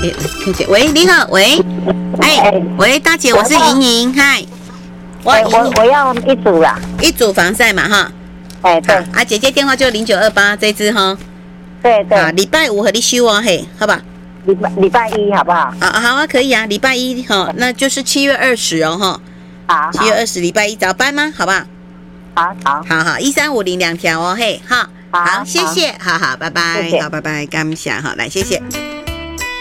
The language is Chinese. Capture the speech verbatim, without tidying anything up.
哎，听见？喂，你好，喂，哎，喂，大姐，我是莹莹，嗨， 我我我要一组啦， 一组防晒嘛，哈， 哎对， 啊，姐姐电话就零九二八这支哈， 对对， 啊，礼拜五和你休哦，嘿，好吧， 礼拜礼拜一好不好？ 啊，好啊，可以啊，礼拜一哈，那就是七月二十哦，哈， 好， 七月二十礼拜一早班吗？好不好？ 好好好好，一三五零两条哦，嘿，好，好，谢谢，好好，拜拜，好，拜拜，感谢哈，来，谢谢。